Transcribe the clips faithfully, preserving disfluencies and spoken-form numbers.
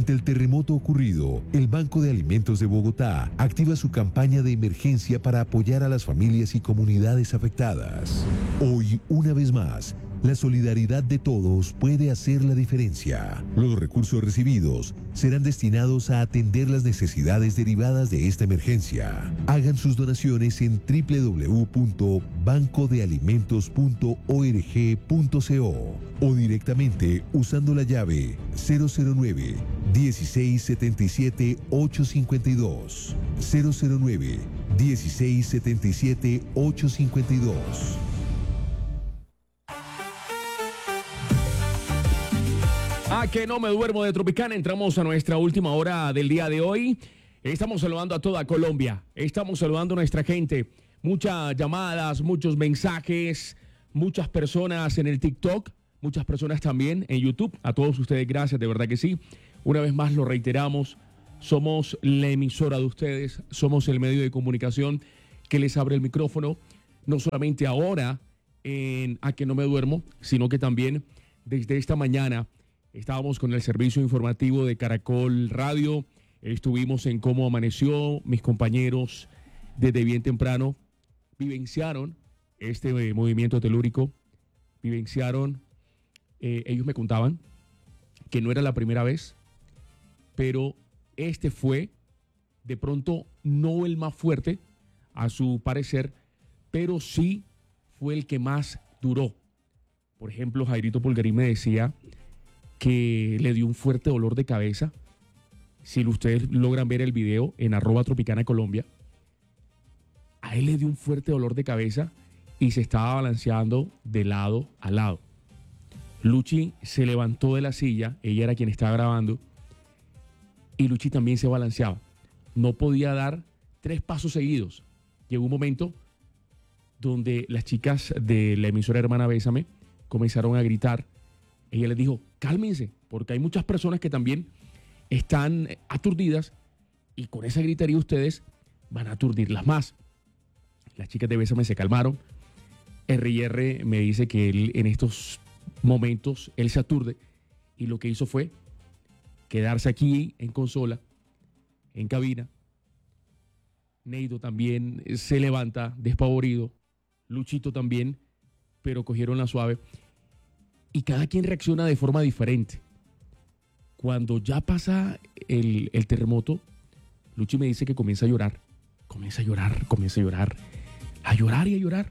Ante el terremoto ocurrido, el Banco de Alimentos de Bogotá activa su campaña de emergencia para apoyar a las familias y comunidades afectadas. Hoy, una vez más, la solidaridad de todos puede hacer la diferencia. Los recursos recibidos serán destinados a atender las necesidades derivadas de esta emergencia. Hagan sus donaciones en doble u doble u doble u punto banco de alimentos punto org punto co o directamente usando la llave cero cero nueve, dieciséis setenta y siete, ochocientos cincuenta y dos. cero cero nueve, dieciséis setenta y siete, ochocientos cincuenta y dos. A que no me duermo de Tropicana, entramos a nuestra última hora del día de hoy. Estamos saludando a toda Colombia, estamos saludando a nuestra gente. Muchas llamadas, muchos mensajes, muchas personas en el TikTok, muchas personas también en YouTube. A todos ustedes, gracias, de verdad que sí. Una vez más lo reiteramos, somos la emisora de ustedes, somos el medio de comunicación que les abre el micrófono, no solamente ahora en A que no me duermo, sino que también desde esta mañana. Estábamos con el servicio informativo de Caracol Radio, estuvimos en Cómo Amaneció, mis compañeros desde bien temprano vivenciaron este eh, movimiento telúrico, vivenciaron, eh, ellos me contaban que no era la primera vez, pero este fue de pronto no el más fuerte a su parecer, pero sí fue el que más duró. Por ejemplo, Jairito Pulgarín me decía que le dio un fuerte dolor de cabeza. Si ustedes logran ver el video en arroba Tropicana Colombia, a él le dio un fuerte dolor de cabeza y se estaba balanceando de lado a lado. Luchi se levantó de la silla, ella era quien estaba grabando, y Luchi también se balanceaba. No podía dar tres pasos seguidos. Llegó un momento donde las chicas de la emisora Hermana Bésame comenzaron a gritar. Ella les dijo, cálmense, porque hay muchas personas que también están aturdidas y con esa gritería ustedes van a aturdirlas más. Las chicas de Bésame se calmaron. R y R me dice que él, en estos momentos él se aturde y lo que hizo fue quedarse aquí en consola, en cabina. Neido también se levanta despavorido, Luchito también, pero cogieron la suave. Y cada quien reacciona de forma diferente. Cuando ya pasa el, el terremoto, Luchi me dice que comienza a llorar. Comienza a llorar, comienza a llorar. A llorar y a llorar.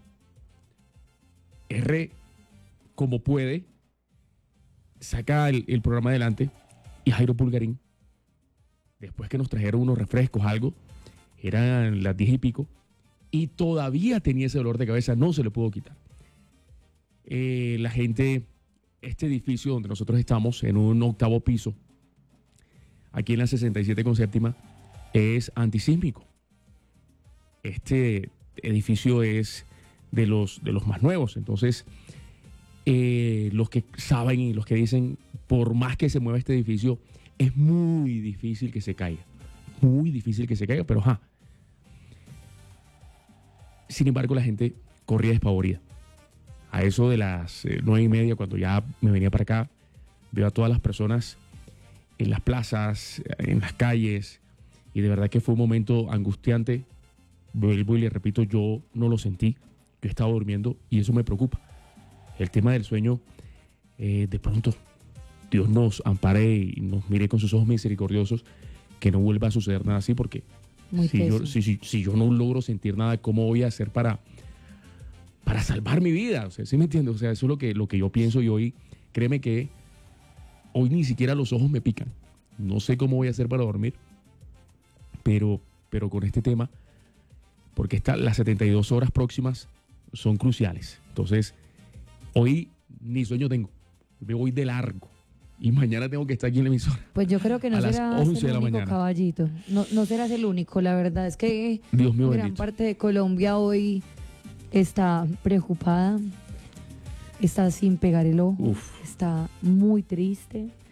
R, como puede, saca el, el programa adelante. Y Jairo Pulgarín, después que nos trajeron unos refrescos, algo, eran las diez y pico, y todavía tenía ese dolor de cabeza, no se le pudo quitar. Eh, la gente... Este edificio donde nosotros estamos, en un octavo piso, aquí en la sesenta y siete con séptima, es antisísmico. Este edificio es de los, de los más nuevos. Entonces, eh, los que saben y los que dicen, por más que se mueva este edificio, es muy difícil que se caiga. Muy difícil que se caiga, pero ja. Sin embargo, la gente corría despavorida. A eso de las eh, nueve y media, cuando ya me venía para acá, veo a todas las personas en las plazas, en las calles, y de verdad que fue un momento angustiante. Vuelvo y le repito, yo no lo sentí, yo estaba durmiendo y eso me preocupa. El tema del sueño, eh, de pronto, Dios nos ampare y nos mire con sus ojos misericordiosos, que no vuelva a suceder nada así, porque si yo, si, si, si yo no logro sentir nada, ¿cómo voy a hacer para... para salvar mi vida? O sea, ¿sí me entiendes? O sea, eso es lo que, lo que yo pienso, y hoy, créeme que hoy ni siquiera los ojos me pican. No sé cómo voy a hacer para dormir, pero, pero con este tema, porque esta, las setenta y dos horas próximas son cruciales. Entonces, hoy ni sueño tengo, me voy de largo. Y mañana tengo que estar aquí en la emisora. Pues yo creo que no serás el único, mañana. Caballito. No, no serás el único. La verdad es que Dios mío, gran bendito. parte de Colombia hoy está preocupada, está sin pegar el ojo, Uf. está muy triste.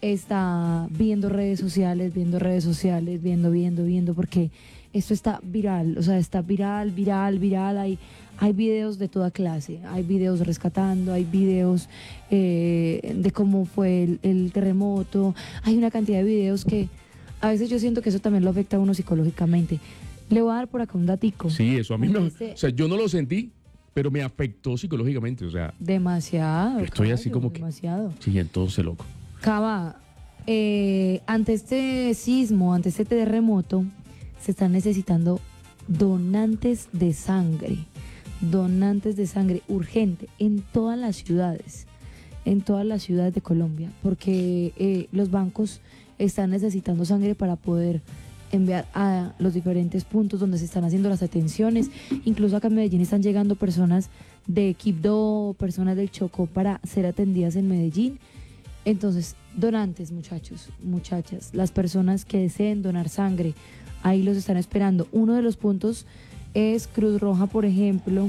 está viendo redes sociales, viendo redes sociales, viendo, viendo, viendo, porque esto está viral, o sea, está viral, viral, viral, hay, hay videos de toda clase, hay videos rescatando, hay videos eh, de cómo fue el, el terremoto, hay una cantidad de videos que a veces yo siento que eso también lo afecta a uno psicológicamente. Le voy a dar por acá un datico. Sí, eso a mí me... Este, o sea, yo no lo sentí, pero me afectó psicológicamente, o sea... Demasiado. Estoy caballo, así como que... Demasiado. Sí, entonces, loco. Cava, eh, ante este sismo, ante este terremoto, se están necesitando donantes de sangre. Donantes de sangre, urgente, en todas las ciudades. En todas las ciudades de Colombia. Porque eh, los bancos están necesitando sangre para poder enviar a los diferentes puntos donde se están haciendo las atenciones. Incluso acá en Medellín están llegando personas de Quibdó, personas del Chocó para ser atendidas en Medellín. Entonces, donantes, muchachos, muchachas, las personas que deseen donar sangre, ahí los están esperando. Uno de los puntos es Cruz Roja, por ejemplo.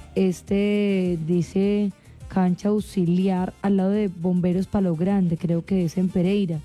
Este dice cancha auxiliar al lado de Bomberos Palo Grande, creo que es en Pereira.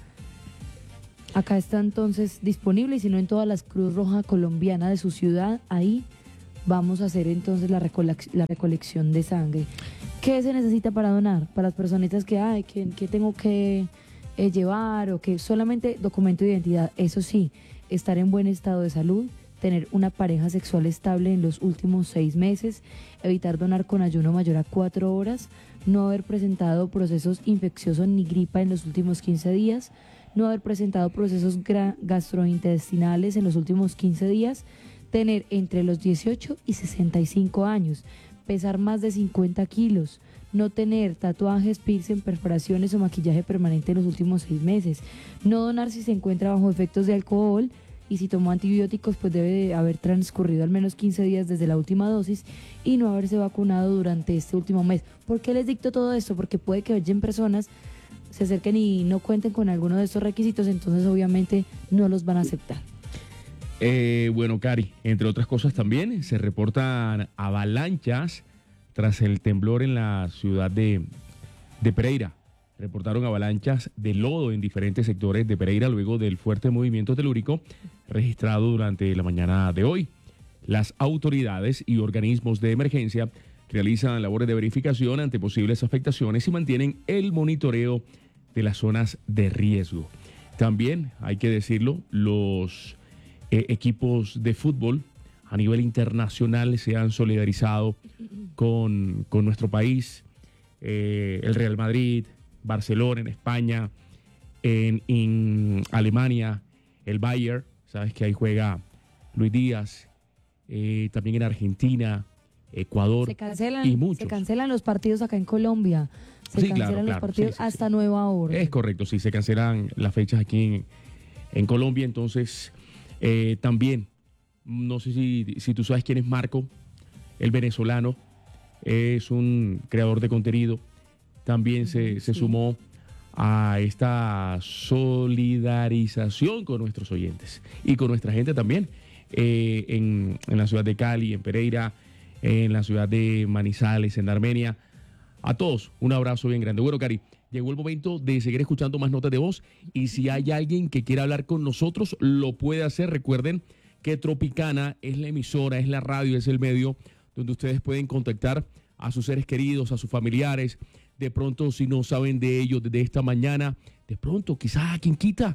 Acá está entonces disponible, y si no en todas las Cruz Roja colombiana de su ciudad, ahí vamos a hacer entonces la, recolecc- la recolección de sangre. ¿Qué se necesita para donar? Para las personitas que, ay, que, que tengo que eh, llevar, o que solamente documento de identidad. Eso sí, estar en buen estado de salud, tener una pareja sexual estable en los últimos seis meses, evitar donar con ayuno mayor a cuatro horas, no haber presentado procesos infecciosos ni gripa en los últimos quince días, no haber presentado procesos gra- gastrointestinales en los últimos quince días, tener entre los dieciocho y sesenta y cinco años, pesar más de cincuenta kilos, no tener tatuajes, piercing, perforaciones o maquillaje permanente en los últimos seis meses, no donar si se encuentra bajo efectos de alcohol, y si tomó antibióticos pues debe de haber transcurrido al menos quince días desde la última dosis, y no haberse vacunado durante este último mes. ¿Por qué les dicto todo esto? Porque puede que vayan personas, se acerquen y no cuenten con alguno de estos requisitos, entonces obviamente no los van a aceptar. Eh, bueno, Cari, entre otras cosas también se reportan avalanchas tras el temblor en la ciudad de, de Pereira. Reportaron avalanchas de lodo en diferentes sectores de Pereira luego del fuerte movimiento telúrico registrado durante la mañana de hoy. Las autoridades y organismos de emergencia realizan labores de verificación ante posibles afectaciones y mantienen el monitoreo de las zonas de riesgo. También, hay que decirlo, los eh, equipos de fútbol a nivel internacional se han solidarizado con, con nuestro país. Eh, el Real Madrid, Barcelona en España, en, en Alemania, el Bayern, sabes que ahí juega Luis Díaz, eh, también en Argentina, Ecuador, se cancelan, y muchos. Se cancelan los partidos acá en Colombia. Se sí, cancelan claro, los claro, partidos sí, sí, hasta sí. nueva orden. Es correcto, sí, se cancelan las fechas aquí en, en Colombia. Entonces, eh, también, no sé si, si tú sabes quién es Marco, el venezolano, es un creador de contenido. También se, se sí. sumó a esta solidarización con nuestros oyentes y con nuestra gente también, eh, en, en la ciudad de Cali, en Pereira, en la ciudad de Manizales, en Armenia. A todos, un abrazo bien grande. Bueno, Cari, llegó el momento de seguir escuchando más notas de voz, y si hay alguien que quiera hablar con nosotros, lo puede hacer. Recuerden que Tropicana es la emisora, es la radio, es el medio donde ustedes pueden contactar a sus seres queridos, a sus familiares. De pronto, si no saben de ellos desde esta mañana, de pronto, quizás, ¿quién quita?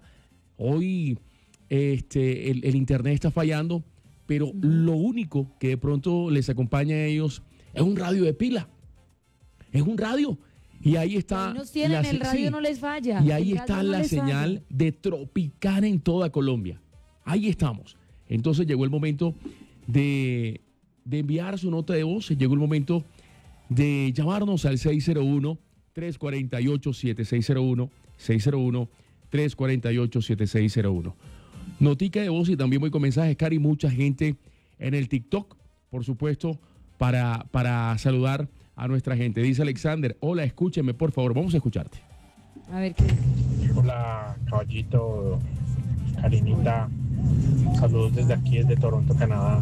Hoy este, el, el internet está fallando, pero lo único que de pronto les acompaña a ellos es un radio de pila. Es un radio. Y ahí está. Ahí nos tienen, la, el radio sí, no les falla. Y ahí el está no la señal falla. de Tropicana en toda Colombia. Ahí estamos. Entonces llegó el momento de, de enviar su nota de voz. Llegó el momento de llamarnos al seis cero uno, tres cuatro ocho, siete seis cero uno, seis cero uno, tres cuatro ocho, siete seis cero uno. Notica de voz, y también voy con mensajes, Cari. Mucha gente en el TikTok, por supuesto, para, para saludar a nuestra gente. Dice Alexander: hola, escúcheme, por favor. Vamos a escucharte. A ver qué. Hola, caballito, Karinita. Saludos desde aquí, desde Toronto, Canadá.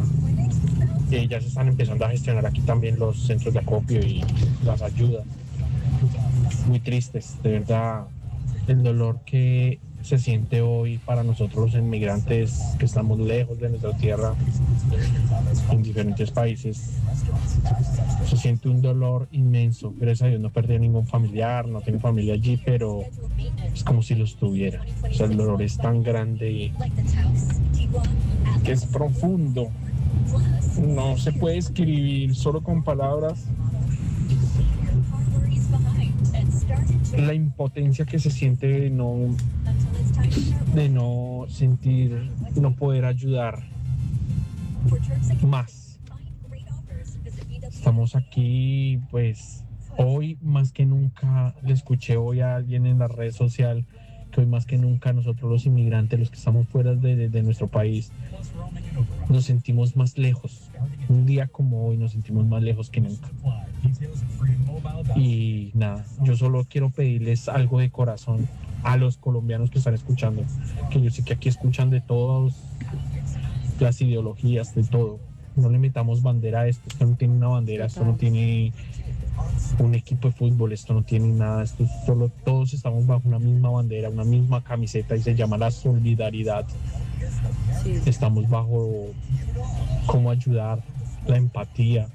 Eh, ya se están empezando a gestionar aquí también los centros de acopio y las ayudas. Muy tristes, de verdad. el dolor que se siente hoy para nosotros los inmigrantes que estamos lejos de nuestra tierra, en diferentes países. Se siente un dolor inmenso. Gracias a Dios no perdí a ningún familiar, no tengo familia allí, pero es como si los tuviera. O sea, el dolor es tan grande que es profundo. No se puede escribir solo con palabras la impotencia que se siente de no, de no sentir, no poder ayudar más. Estamos aquí, pues, hoy más que nunca, le escuché hoy a alguien en la red social que hoy más que nunca nosotros los inmigrantes, los que estamos fuera de, de, de nuestro país, nos sentimos más lejos. Un día como hoy nos sentimos más lejos que nunca. Y nada, yo solo quiero pedirles algo de corazón a los colombianos que están escuchando, que yo sé que aquí escuchan de todas las ideologías, de todo. No le metamos bandera a esto, esto no tiene una bandera, esto no tiene un equipo de fútbol, esto no tiene nada, esto es solo, todos estamos bajo una misma bandera, una misma camiseta y se llama la solidaridad. Sí. Estamos bajo cómo ayudar, la empatía.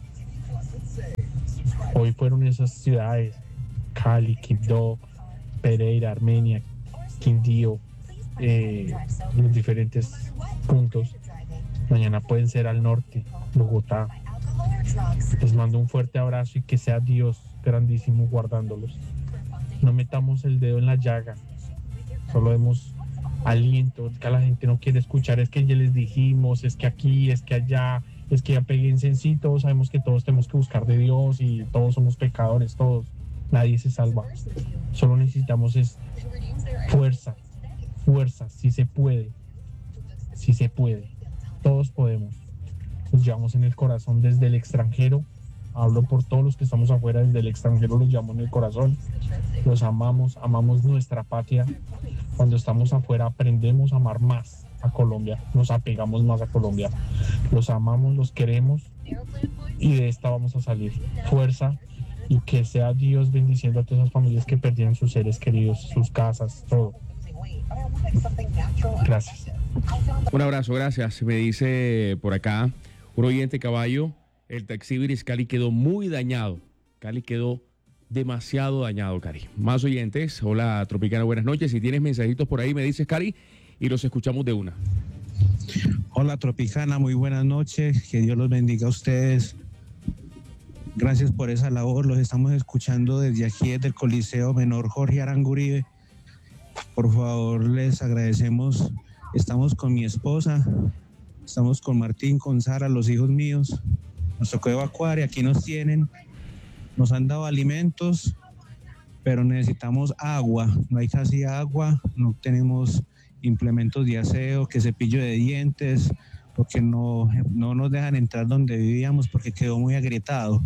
Hoy fueron esas ciudades, Cali, Quibdó, Pereira, Armenia, Quindío, eh, los diferentes puntos. Mañana pueden ser al norte, Bogotá. Les mando un fuerte abrazo y que sea Dios grandísimo guardándolos. No metamos el dedo en la llaga, solo demos aliento, que la gente no quiere escuchar, es que ya les dijimos, es que aquí, es que allá, es que ya péguense en sí, todos sabemos que todos tenemos que buscar de Dios y todos somos pecadores, todos, nadie se salva. Solo necesitamos es fuerza, fuerza, si se puede, si se puede, todos podemos. Los llevamos en el corazón desde el extranjero, hablo por todos los que estamos afuera, desde el extranjero los llevamos en el corazón, los amamos, amamos nuestra patria. Cuando estamos afuera aprendemos a amar más a Colombia, nos apegamos más a Colombia, los amamos, los queremos y de esta vamos a salir. Fuerza y que sea Dios bendiciendo a todas esas familias que perdieron sus seres queridos, sus casas, todo. Gracias. Un abrazo, gracias. Me dice por acá un oyente, Caballo, el Taxi Iberis Cali quedó muy dañado. Cali quedó demasiado dañado, Cari. Más oyentes. Hola, Tropicana, buenas noches. Si tienes mensajitos por ahí, me dices, Cari, y los escuchamos de una. Hola, Tropicana, muy buenas noches. Que Dios los bendiga a ustedes. Gracias por esa labor. Los estamos escuchando desde aquí, desde el Coliseo Menor Jorge Aranguribe. Por favor, les agradecemos. Estamos con mi esposa, estamos con Martín, con Sara, los hijos míos. Nos tocó evacuar y aquí nos tienen. Nos han dado alimentos, pero necesitamos agua. No hay casi agua, no tenemos implementos de aseo, que cepillo de dientes, porque no, no nos dejan entrar donde vivíamos porque quedó muy agrietado.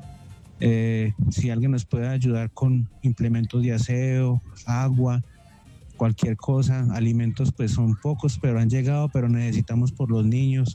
Eh, si alguien nos puede ayudar con implementos de aseo, agua, cualquier cosa, alimentos pues son pocos, pero han llegado, pero necesitamos por los niños.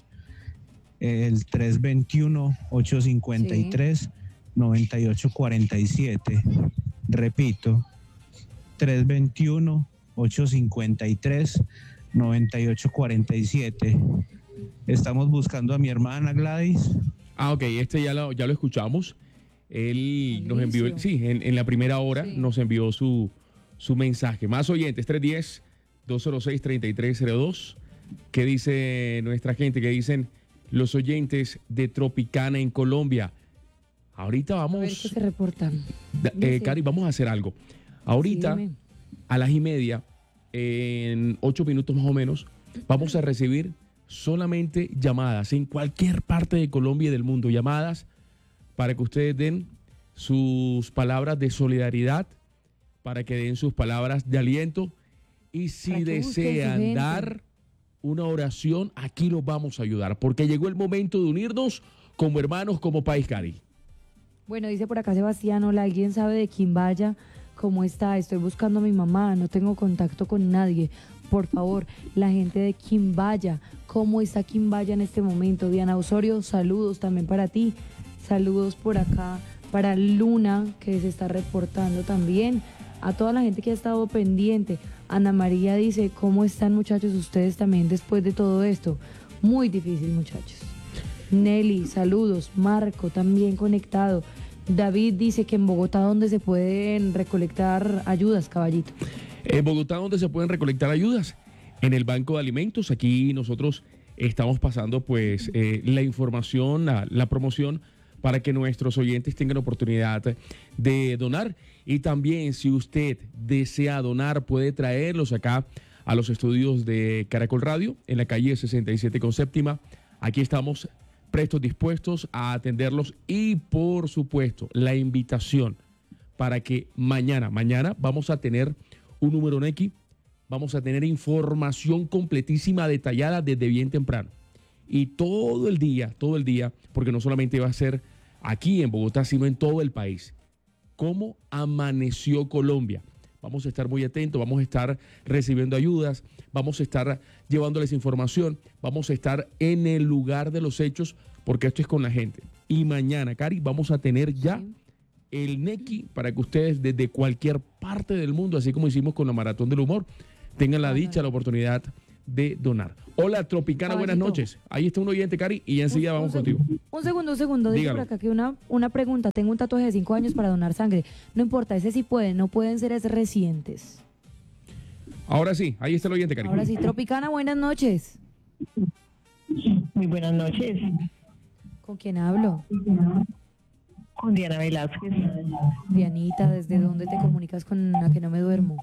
El tres veintiuno, ochocientos cincuenta y tres, sí. noventa y ocho cuarenta y siete. Repito, tres veintiuno, ochocientos cincuenta y tres, noventa y ocho cuarenta y siete. Estamos buscando a mi hermana Gladys. Ah, ok, este ya lo, ya lo escuchamos. Él nos envió, sí, en, en la primera hora sí. nos envió su, su mensaje. Más oyentes, tres uno cero, dos cero seis, tres tres cero dos. ¿Qué dice nuestra gente? ¿Qué dicen los oyentes de Tropicana en Colombia? Ahorita vamos... A ver qué se reportan. Eh, Cari, vamos a hacer algo. Ahorita, sí, a las y media, en ocho minutos más o menos, vamos a recibir solamente llamadas en cualquier parte de Colombia y del mundo. Llamadas para que ustedes den sus palabras de solidaridad, para que den sus palabras de aliento. Y si desean dar una oración, aquí los vamos a ayudar, porque llegó el momento de unirnos como hermanos, como país, Cari. Bueno, dice por acá Sebastián, hola, ¿alguien sabe de Quimbaya? ¿Cómo está? Estoy buscando a mi mamá, no tengo contacto con nadie. Por favor, la gente de Quimbaya, ¿cómo está Quimbaya en este momento? Diana Osorio, saludos también para ti. Saludos por acá para Luna, que se está reportando también. a toda la gente que ha estado pendiente. Ana María dice, ¿cómo están muchachos ustedes también después de todo esto? Muy difícil, muchachos. Nelly, saludos. Marco, también conectado. David dice que en Bogotá, ¿dónde se pueden recolectar ayudas, caballito? En Bogotá, ¿dónde se pueden recolectar ayudas? En el Banco de Alimentos. Aquí nosotros estamos pasando pues eh, la información, la, la promoción para que nuestros oyentes tengan oportunidad de donar. Y también, si usted desea donar, puede traerlos acá a los estudios de Caracol Radio en la calle sesenta y siete con séptima. Aquí estamos prestos, dispuestos a atenderlos y, por supuesto, la invitación para que mañana, mañana vamos a tener un número N X, vamos a tener información completísima, detallada desde bien temprano. Y todo el día, todo el día, porque no solamente va a ser aquí en Bogotá, sino en todo el país. ¿Cómo amaneció Colombia? Vamos a estar muy atentos, vamos a estar recibiendo ayudas, vamos a estar llevándoles información, vamos a estar en el lugar de los hechos, porque esto es con la gente. Y mañana, Cari, vamos a tener ya el N X para que ustedes desde cualquier parte del mundo, así como hicimos con la Maratón del Humor, tengan la dicha, la oportunidad de donar. Hola, Tropicana, Caballito. Buenas noches. Ahí está un oyente, Cari, y ya enseguida Un- vamos un contigo. seg- Un segundo, un segundo. Dice Dígalo. por acá que una, una pregunta. Tengo un tatuaje de cinco años para donar sangre. No importa, ese sí pueden, no pueden ser es recientes. Ahora sí, ahí está el oyente, Cari. Ahora sí, Tropicana, buenas noches. Muy buenas noches, ¿Con quién hablo? con Diana Velázquez. Dianita, ¿desde dónde te comunicas con A que no me duermo?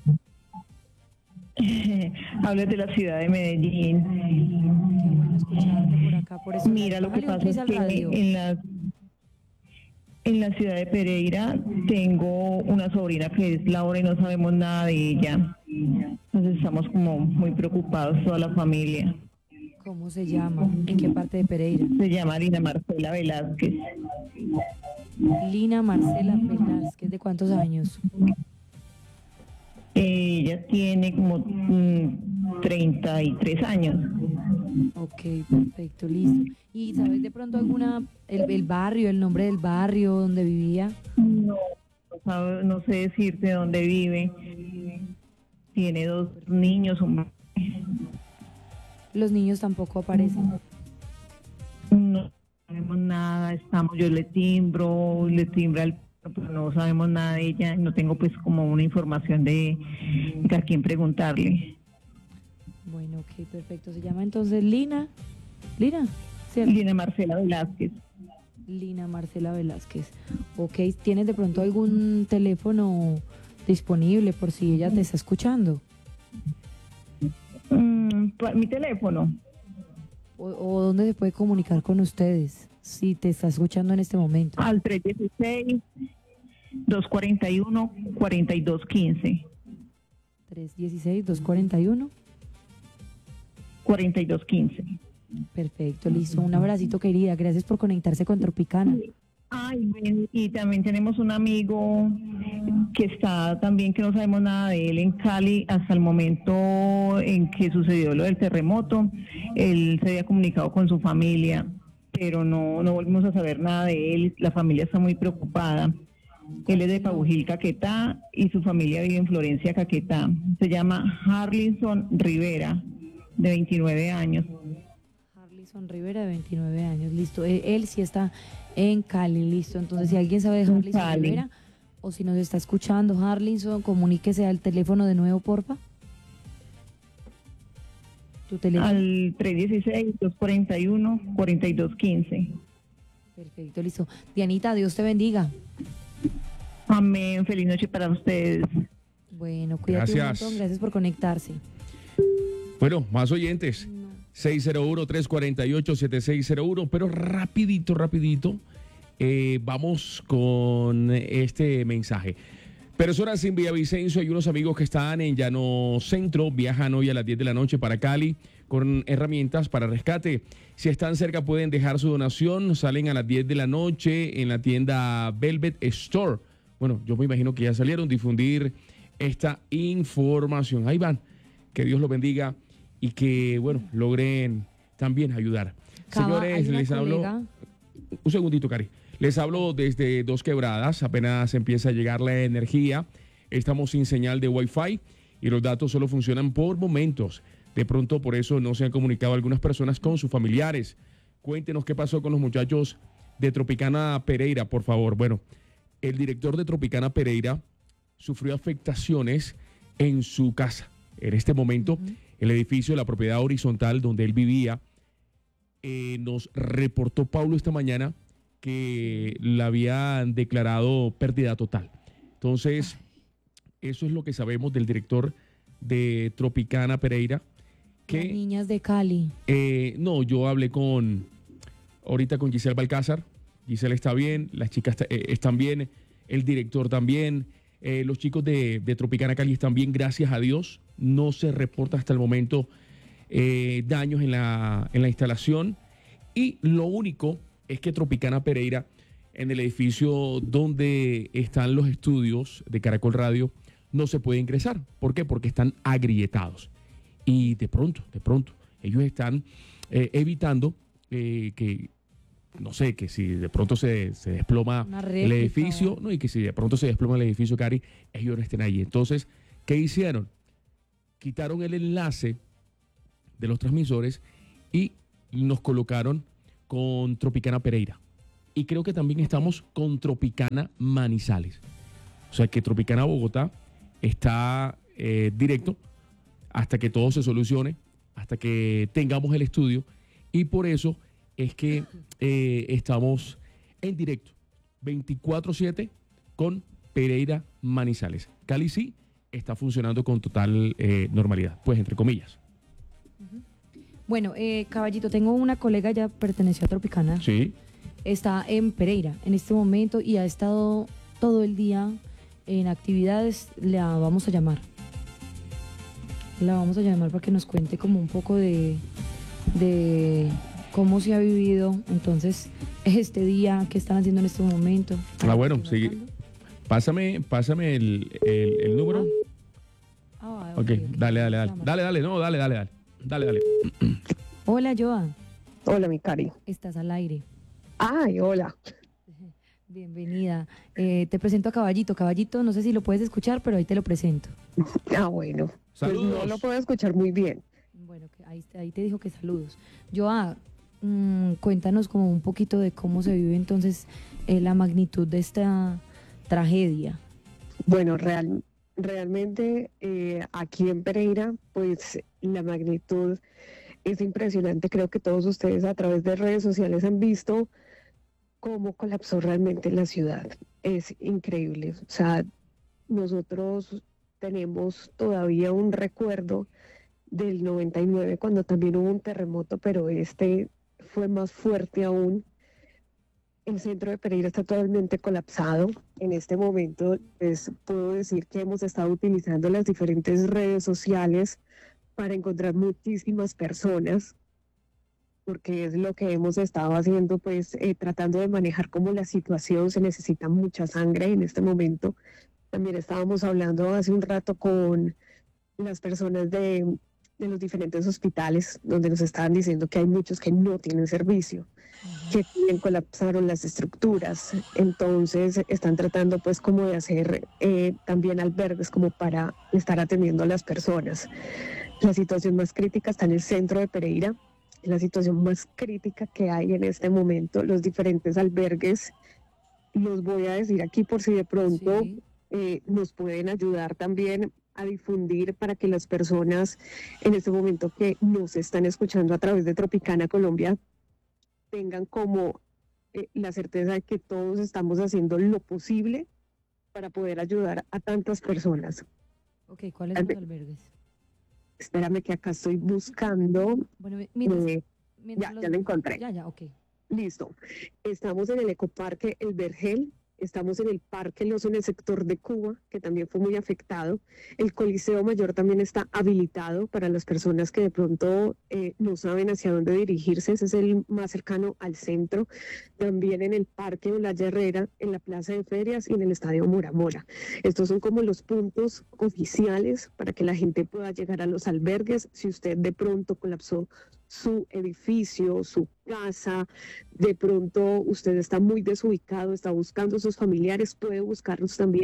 Hablo de la ciudad de Medellín. Qué bueno escucharte por acá, por eso. Mira, lo que Bájale un pasa tris es al que radio. en la, en la ciudad de Pereira tengo una sobrina que es Laura y no sabemos nada de ella. Entonces estamos como muy preocupados toda la familia. ¿Cómo se llama? ¿En qué parte de Pereira? Se llama Lina Marcela Velázquez. Lina Marcela Velázquez, ¿de cuántos años? Ella tiene como mm, treinta y tres años. Ok, perfecto, listo. ¿Y sabes de pronto alguna, el, el barrio, el nombre del barrio donde vivía? No, no, sabe- no sé decirte dónde vive. Tiene dos niños. un- Los niños tampoco aparecen. No sabemos nada. Estamos, yo le timbro, le timbra el, pero no sabemos nada de ella. No tengo pues como una información de, de a quién preguntarle. Bueno, ok, perfecto. Se llama entonces Lina. Lina, ¿cierto? Lina Marcela Velázquez. Lina Marcela Velázquez. Ok, ¿tienes de pronto algún teléfono disponible por si ella te está escuchando? Mm, pa- mi teléfono. ¿O, o dónde se puede comunicar con ustedes si te está escuchando en este momento? Al tres uno seis, dos cuatro uno, cuatro dos uno cinco. tres uno seis, dos cuatro uno. cuatro dos uno cinco. Perfecto, listo. Un abracito, querida. Gracias por conectarse con Tropicana. Ay, ven, y también tenemos un amigo que está también, que no sabemos nada de él en Cali hasta el momento en que sucedió lo del terremoto. Él se había comunicado con su familia, pero no, no volvimos a saber nada de él. La familia está muy preocupada. Él es de Pabujil, Caquetá, y su familia vive en Florencia, Caquetá. Se llama Harlinson Rivera, de veintinueve años. Harlison Rivera, de veintinueve años. Listo. Él, él sí está en Cali, listo. Entonces, si alguien sabe de En Harlison Cali. Rivera o si nos está escuchando, Harlison, comuníquese al teléfono de nuevo, porfa. Tu teléfono. Al tres uno seis, dos cuatro uno, cuatro dos uno cinco. Perfecto, listo. Dianita, Dios te bendiga. Amén. Feliz noche para ustedes. Bueno, cuídate un Gracias. montón. Gracias por conectarse. Bueno, más oyentes. seis cero uno, tres cuatro ocho, siete seis cero uno, pero rapidito, rapidito, eh, vamos con este mensaje. Personas en Villavicencio, hay unos amigos que están en Llano Centro, viajan hoy a las diez de la noche para Cali con herramientas para rescate. Si están cerca pueden dejar su donación, salen a las diez de la noche en la tienda Velvet Store. Bueno, yo me imagino que ya salieron a difundir esta información. Ahí van, que Dios los bendiga y que, bueno, logren también ayudar. Cava, hay Señores, una les hablo... colega- Un segundito, Cari. Les hablo desde Dos Quebradas, apenas empieza a llegar la energía. estamos sin señal de Wi-Fi y los datos solo funcionan por momentos. De pronto, por eso no se han comunicado algunas personas con sus familiares. Cuéntenos qué pasó con los muchachos de Tropicana Pereira, por favor. Bueno, el director de Tropicana Pereira sufrió afectaciones en su casa. En este momento, uh-huh. el edificio, la propiedad horizontal donde él vivía, eh, nos reportó Paulo esta mañana que la habían declarado pérdida total. Entonces, eso es lo que sabemos del director de Tropicana Pereira. Que, Las niñas de Cali. Eh, no, yo hablé con, ahorita con Giselle Balcázar. Giselle está bien, las chicas eh, están bien, el director también, eh, los chicos de, de Tropicana Cali están bien, gracias a Dios. No se reporta hasta el momento eh, daños en la, en la instalación. Y lo único es que Tropicana Pereira, en el edificio donde están los estudios de Caracol Radio, no se puede ingresar. ¿Por qué? Porque están agrietados. Y de pronto, de pronto, ellos están eh, evitando eh, que, no sé, que si de pronto se, se desploma el edificio, no, y que si de pronto se desploma el edificio, Cari, ellos no estén ahí. Entonces, ¿qué hicieron? Quitaron el enlace de los transmisores y nos colocaron con Tropicana Pereira. Y creo que también estamos con Tropicana Manizales. O sea que Tropicana Bogotá está eh, directo hasta que todo se solucione, hasta que tengamos el estudio. Y por eso es que eh, estamos en directo, veinticuatro siete con Pereira Manizales. Cali sí está funcionando con total eh, normalidad, pues entre comillas. Bueno, eh, Caballito, tengo una colega, ya perteneció a Tropicana. Sí. Está en Pereira en este momento y ha estado todo el día en actividades. La vamos a llamar. La vamos a llamar para que nos cuente como un poco de, de cómo se ha vivido entonces este día, qué están haciendo en este momento. Ah, bueno, sí. Pásame, pásame el, el, el número. Ah, ok, okay, okay. Dale, dale, dale. Dale, dale, no, dale, dale, dale. Dale, dale. Hola, Joa. Hola, mi Cari. Estás al aire. Ay, hola. Bienvenida. Eh, te presento a Caballito. Caballito, no sé si lo puedes escuchar, pero ahí te lo presento. Ah, bueno. Saludos. Pues no lo puedo escuchar muy bien. Bueno, ahí, ahí te dijo que saludos. Joa, mmm, cuéntanos como un poquito de cómo se vive entonces eh, la magnitud de esta tragedia. Bueno, real, realmente eh, aquí en Pereira, pues la magnitud es impresionante. Creo que todos ustedes a través de redes sociales han visto cómo colapsó realmente la ciudad. Es increíble. O sea, nosotros tenemos todavía un recuerdo del noventa y nueve cuando también hubo un terremoto, pero este fue más fuerte aún. El centro de Pereira está totalmente colapsado. En este momento, pues, puedo decir que hemos estado utilizando las diferentes redes sociales para encontrar muchísimas personas, porque es lo que hemos estado haciendo, pues eh, tratando de manejar como la situación. Se necesita mucha sangre en este momento. También estábamos hablando hace un rato con las personas de, de los diferentes hospitales, donde nos estaban diciendo que hay muchos que no tienen servicio, que también colapsaron las estructuras. Entonces están tratando pues como de hacer eh, también albergues como para estar atendiendo a las personas. La situación más crítica está en el centro de Pereira. La situación más crítica que hay en este momento. Los diferentes albergues, los voy a decir aquí por si de pronto sí. eh, nos pueden ayudar también a difundir para que las personas en este momento que nos están escuchando a través de Tropicana Colombia tengan como eh, la certeza de que todos estamos haciendo lo posible para poder ayudar a tantas personas. Ok, ¿cuáles son los albergues? Espérame que acá estoy buscando. Bueno, mientras, eh, mientras ya, los... ya lo encontré. Ya, ya, ok. Listo. Estamos en el Ecoparque El Vergel. Estamos en el Parque Lozo en el sector de Cuba, que también fue muy afectado. El Coliseo Mayor también está habilitado para las personas que de pronto eh, no saben hacia dónde dirigirse. Ese es el más cercano al centro. También en el Parque Olaya Herrera, en la Plaza de Ferias y en el Estadio Mora Mora. Estos son como los puntos oficiales para que la gente pueda llegar a los albergues. Si usted de pronto colapsó su edificio, su casa, de pronto usted está muy desubicado, está buscando a sus familiares, puede buscarlos también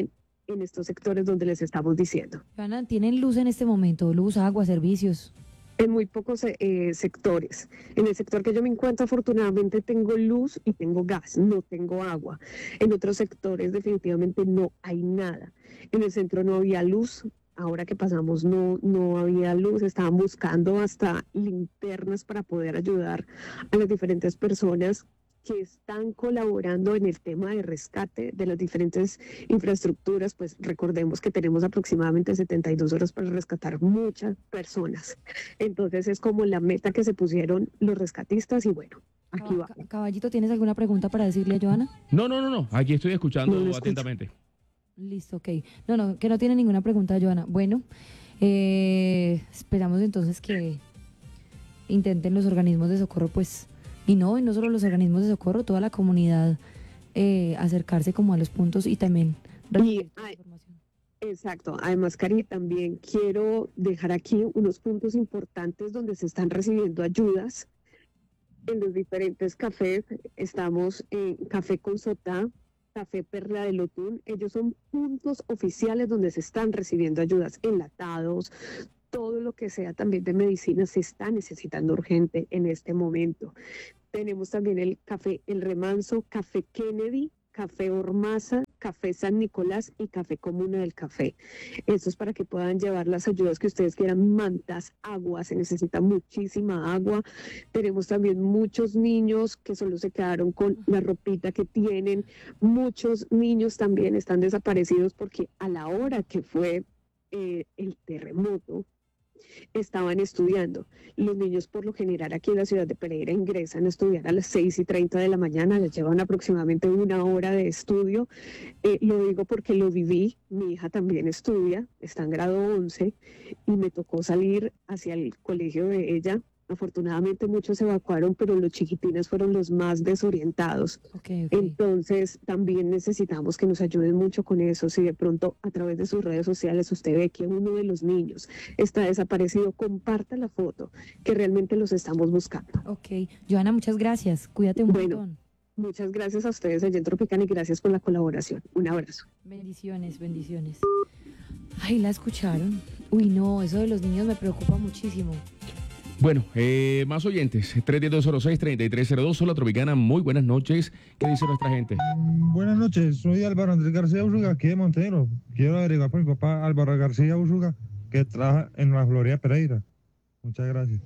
en estos sectores donde les estamos diciendo. Joana, ¿tienen luz en este momento? Luz, agua, servicios. En muy pocos eh, sectores. En el sector que yo me encuentro, afortunadamente, tengo luz y tengo gas, no tengo agua. En otros sectores, definitivamente, no hay nada. En el centro no había luz. Ahora que pasamos, no, no había luz. Estaban buscando hasta linternas para poder ayudar a las diferentes personas que están colaborando en el tema de rescate de las diferentes infraestructuras. Pues recordemos que tenemos aproximadamente setenta y dos horas para rescatar muchas personas. Entonces es como la meta que se pusieron los rescatistas y bueno, aquí va. Caballito, ¿tienes alguna pregunta para decirle a Joana? No, no, no, no. Aquí estoy escuchando No lo escucho. atentamente. Listo, ok. No, no, que no tiene ninguna pregunta, Joana. Bueno, eh, esperamos entonces que intenten los organismos de socorro, pues, y no, y no solo los organismos de socorro, toda la comunidad eh, acercarse como a los puntos y también recibir ay, información. Exacto. Además, Cari, también quiero dejar aquí unos puntos importantes donde se están recibiendo ayudas en los diferentes cafés. Estamos en Café Consotá, Café Perla del Otún. Ellos son puntos oficiales donde se están recibiendo ayudas, enlatados, todo lo que sea también de medicina se está necesitando urgente en este momento. Tenemos también el Café El Remanso, Café Kennedy, Café Ormaza, Café San Nicolás y Café Comuna del Café. Esto es para que puedan llevar las ayudas que ustedes quieran, mantas, agua, se necesita muchísima agua. Tenemos también muchos niños que solo se quedaron con la ropita que tienen. Muchos niños también están desaparecidos porque a la hora que fue eh, el terremoto, estaban estudiando. Los niños por lo general aquí en la ciudad de Pereira ingresan a estudiar a las seis y treinta de la mañana, les llevan aproximadamente una hora de estudio. Eh, lo digo porque lo viví, mi hija también estudia, está en grado once y me tocó salir hacia el colegio de ella. Afortunadamente muchos se evacuaron, pero los chiquitines fueron los más desorientados. Okay, okay. Entonces también necesitamos que nos ayuden mucho con eso. Si de pronto a través de sus redes sociales usted ve que uno de los niños está desaparecido, comparta la foto, que realmente los estamos buscando. Ok, Joana, muchas gracias. Cuídate un Bueno, montón. Muchas gracias a ustedes allá en Tropicana y gracias por la colaboración. Un abrazo. Bendiciones, bendiciones. Ay, la escucharon. Uy, no, eso de los niños me preocupa muchísimo. Bueno, eh, más oyentes, tres diez dos cero seis, treinta y tres cero dos, Hola Tropicana, muy buenas noches. ¿Qué dice nuestra gente? Buenas noches, soy Álvaro Andrés García Usuga, aquí de Montero. Quiero agregar por mi papá Álvaro García Usuga, que trabaja en la Florida Pereira. Muchas gracias.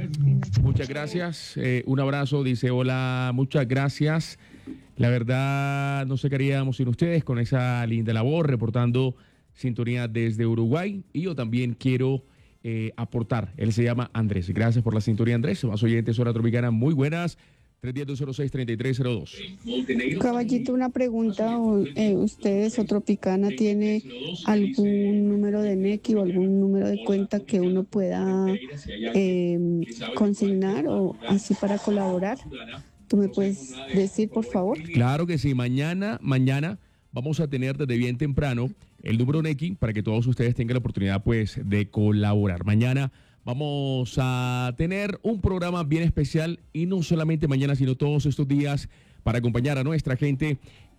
Muchas gracias, eh, un abrazo, dice hola, muchas gracias. La verdad, no sé qué haríamos sin ustedes con esa linda labor, reportando sintonía desde Uruguay. Y yo también quiero eh, aportar, él se llama Andrés. Gracias por la sintonía, Andrés. Más oyentes, Hora Tropicana, muy buenas. tres diez dos cero seis, treinta y tres cero dos. Caballito, una pregunta. Eh, ¿Ustedes o Tropicana tiene algún número de N E C I o algún número de cuenta que uno pueda eh, consignar o así para colaborar? ¿Tú me puedes decir, por favor? Claro que sí. Mañana, mañana vamos a tener desde bien temprano el número N E C I para que todos ustedes tengan la oportunidad pues de colaborar. Mañana vamos a tener un programa bien especial y no solamente mañana, sino todos estos días para acompañar a nuestra gente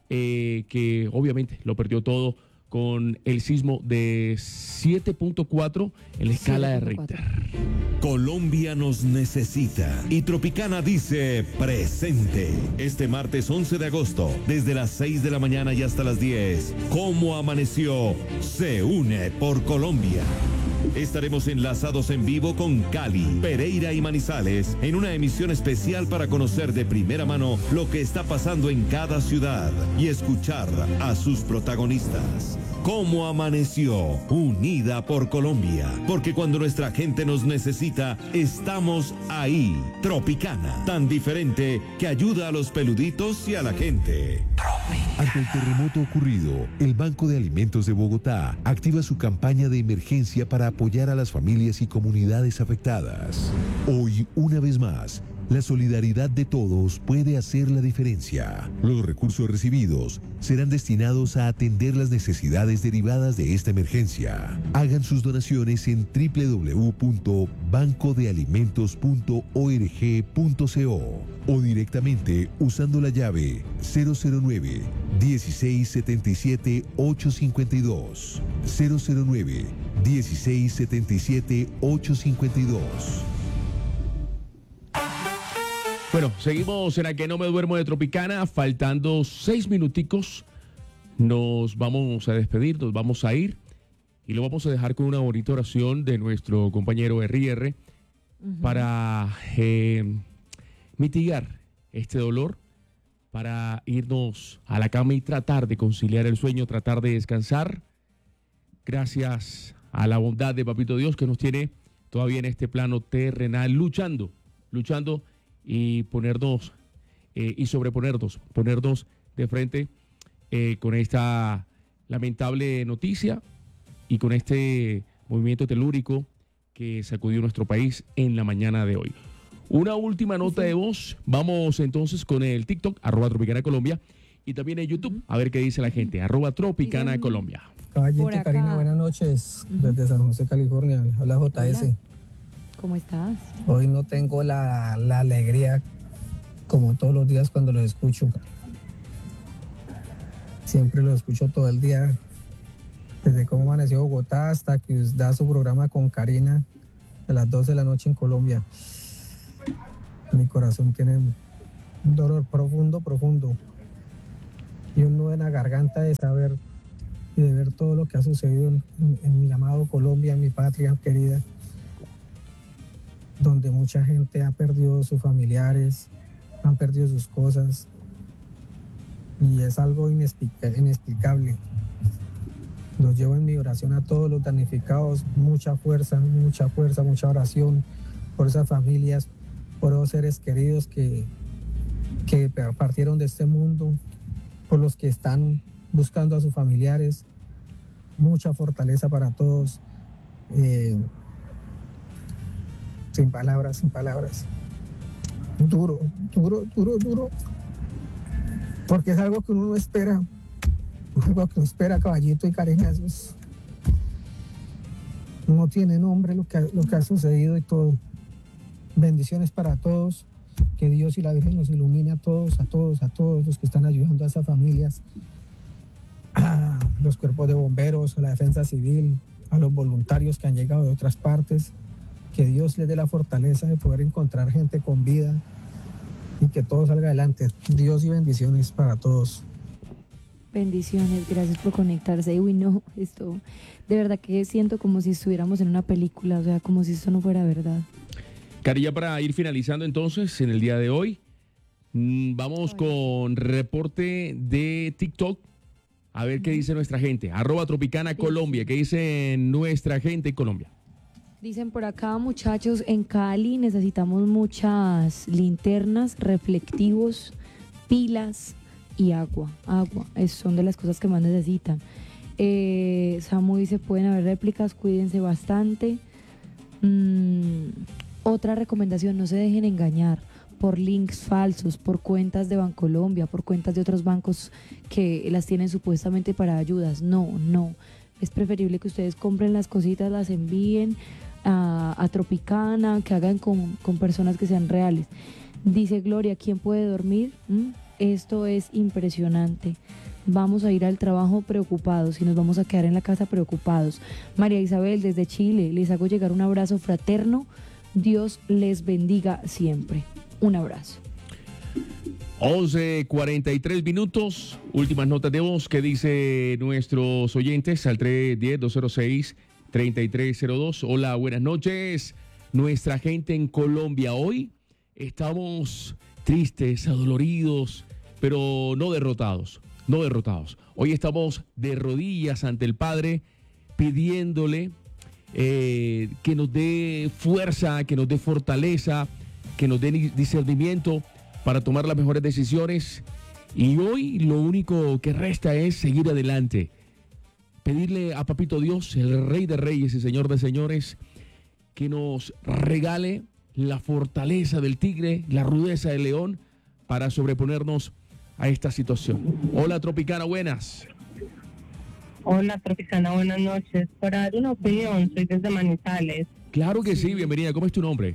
eh, que obviamente lo perdió todo con el sismo de siete punto cuatro en la escala de Richter. Colombia nos necesita y Tropicana dice presente. Este martes once de agosto, desde las seis de la mañana y hasta las diez, ¿Cómo amaneció? Se une por Colombia. Estaremos enlazados en vivo con Cali, Pereira y Manizales en una emisión especial para conocer de primera mano lo que está pasando en cada ciudad y escuchar a sus protagonistas. ¿Cómo amaneció? Unida por Colombia. Porque cuando nuestra gente nos necesita, estamos ahí. Tropicana, tan diferente que ayuda a los peluditos y a la gente. Ante el terremoto ocurrido, el Banco de Alimentos de Bogotá activa su campaña de emergencia para apoyar a las familias y comunidades afectadas. Hoy, una vez más, La solidaridad de todos puede hacer la diferencia. Los recursos recibidos serán destinados a atender las necesidades derivadas de esta emergencia. Hagan sus donaciones en doble u doble u doble u punto banco de alimentos punto org punto co o directamente usando la llave cero cero nueve, dieciséis setenta y siete, ochocientos cincuenta y dos. cero cero nueve, dieciséis setenta y siete, ochocientos cincuenta y dos. Bueno, seguimos en A Que No Me Duermo de Tropicana, faltando seis minuticos. Nos vamos a despedir, nos vamos a ir y lo vamos a dejar con una bonita oración de nuestro compañero R R uh-huh. para eh, mitigar este dolor, para irnos a la cama y tratar de conciliar el sueño, tratar de descansar, gracias a la bondad de Papito Dios que nos tiene todavía en este plano terrenal, luchando, luchando y ponernos eh, y sobreponernos, ponernos de frente eh, con esta lamentable noticia y con este movimiento telúrico que sacudió nuestro país en la mañana de hoy. Una última nota de voz, vamos entonces con el TikTok, arroba Tropicana Colombia, y también en YouTube, a ver qué dice la gente, arroba Tropicana Colombia. Caballito, Karina, buenas noches, uh-huh. desde San José, California, habla J S. Hola. ¿Cómo estás? Hoy no tengo la, la alegría como todos los días cuando los escucho. Siempre los escucho todo el día, desde cómo amaneció Bogotá hasta que da su programa con Karina a las doce de la noche en Colombia. Mi corazón tiene un dolor profundo, profundo. Y un nudo en la garganta de saber y de ver todo lo que ha sucedido en, en, en mi amado Colombia, en mi patria querida, donde mucha gente ha perdido sus familiares, han perdido sus cosas, y es algo inexplica- inexplicable. Los llevo en mi oración a todos los damnificados, mucha fuerza, mucha fuerza, mucha oración por esas familias, por esos seres queridos que, que partieron de este mundo, por los que están buscando a sus familiares, mucha fortaleza para todos. Eh, Sin palabras, sin palabras. Duro, duro, duro, duro. Porque es algo que uno no espera. Es algo que uno espera, caballito y cariñazos. No tiene nombre lo que, lo que ha sucedido y todo. Bendiciones para todos. Que Dios y la Virgen nos ilumine a todos, a todos, a todos los que están ayudando a esas familias. A los cuerpos de bomberos, a la defensa civil, a los voluntarios que han llegado de otras partes. Que Dios les dé la fortaleza de poder encontrar gente con vida y que todo salga adelante. Dios y bendiciones para todos. Bendiciones, gracias por conectarse. Uy, no, esto, de verdad que siento como si estuviéramos en una película, o sea, como si esto no fuera verdad. Carilla, para ir finalizando entonces en el día de hoy, vamos con reporte de TikTok. A ver qué dice nuestra gente. Arroba Tropicana Colombia. ¿Qué dice nuestra gente en Colombia? Dicen por acá, muchachos, en Cali necesitamos muchas linternas, reflectivos, pilas y agua. Agua, es, son de las cosas que más necesitan. Eh, Samu dice, pueden haber réplicas, cuídense bastante. Mm, otra recomendación, no se dejen engañar por links falsos, por cuentas de Bancolombia, por cuentas de otros bancos que las tienen supuestamente para ayudas. No, no. Es preferible que ustedes compren las cositas, las envíen a, a Tropicana, que hagan con, con personas que sean reales. Dice Gloria, ¿quién puede dormir? ¿Mm? Esto es impresionante. Vamos a ir al trabajo preocupados y nos vamos a quedar en la casa preocupados. María Isabel desde Chile, les hago llegar un abrazo fraterno. Dios les bendiga siempre. Un abrazo. once cuarenta y tres minutos, últimas notas de voz que dice nuestros oyentes al tres uno cero, dos cero seis, tres tres cero dos. Hola, buenas noches. Nuestra gente en Colombia hoy estamos tristes, adoloridos, pero no derrotados, no derrotados. Hoy estamos de rodillas ante el Padre pidiéndole eh, que nos dé fuerza, que nos dé fortaleza, que nos dé discernimiento para tomar las mejores decisiones. Y hoy lo único que resta es seguir adelante. Pedirle a Papito Dios, el Rey de Reyes y Señor de Señores, que nos regale la fortaleza del tigre, la rudeza del león para sobreponernos a esta situación. Hola, Tropicana, buenas. Hola, Tropicana, buenas noches. Para dar una opinión, soy desde Manizales. Claro que sí, bienvenida. ¿Cómo es tu nombre?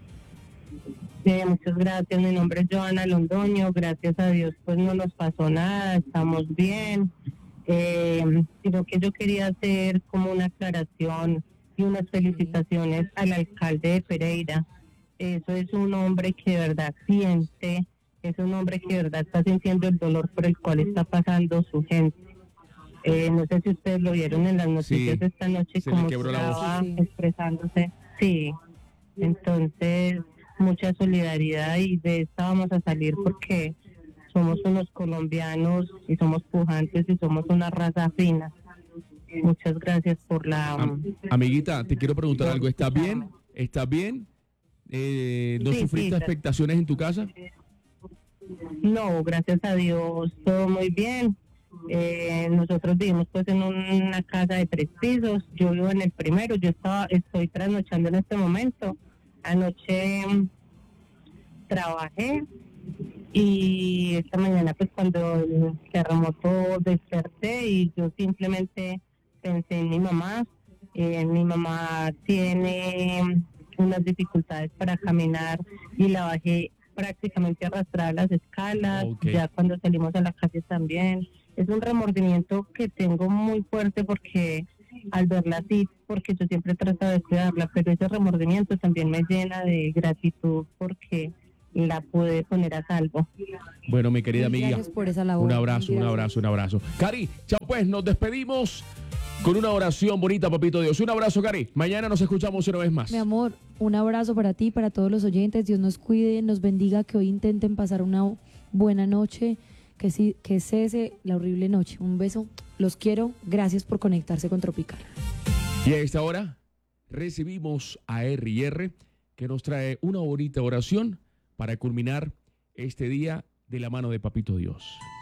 Eh, muchas gracias, mi nombre es Joana Londoño. Gracias a Dios, pues no nos pasó nada, estamos bien. Eh, sino que yo quería hacer como una aclaración y unas felicitaciones al alcalde de Pereira. Eso es un hombre que de verdad siente, es un hombre que de verdad está sintiendo el dolor por el cual está pasando su gente. Eh, no sé si ustedes lo vieron en las noticias Sí, de esta noche, se como le quebró la voz. estaba Sí, sí. expresándose. Sí, entonces mucha solidaridad y de esta vamos a salir porque somos unos colombianos y somos pujantes y somos una raza fina. Muchas gracias por la... Am- amiguita, te quiero preguntar algo. ¿Estás bien? ¿Estás bien? Eh, ¿No Sí, sufriste sí. afectaciones en tu casa? No, gracias a Dios, todo muy bien. Eh, nosotros vivimos pues en una casa de tres pisos. Yo vivo en el primero. Yo estaba, estoy trasnochando en este momento. Anoche mm, trabajé y esta mañana pues cuando el terremoto desperté y yo simplemente pensé en mi mamá. Eh, mi mamá tiene unas dificultades para caminar y la bajé prácticamente arrastrada las escalas. Ok. Ya cuando salimos a la calle también. Es un remordimiento que tengo muy fuerte porque al verla así, porque yo siempre trato de cuidarla, pero ese remordimiento también me llena de gratitud porque la pude poner a salvo. Bueno, mi querida Mil amiga, gracias por esa labor. un abrazo, Mil un gracias. abrazo, un abrazo. Cari, chao pues, nos despedimos con una oración bonita, papito Dios. Un abrazo, Cari. Mañana nos escuchamos una vez más. Mi amor, un abrazo para ti, para todos los oyentes. Dios nos cuide, nos bendiga, que hoy intenten pasar una buena noche, que, sí, que cese la horrible noche. Un beso, los quiero. Gracias por conectarse con Tropical. Y a esta hora recibimos a R y R, que nos trae una bonita oración para culminar este día de la mano de Papito Dios.